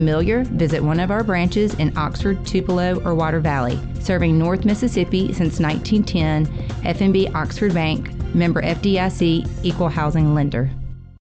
Familiar, visit one of our branches in Oxford, Tupelo, or Water Valley. Serving North Mississippi since 1910, FNB Oxford Bank, member FDIC, equal housing lender.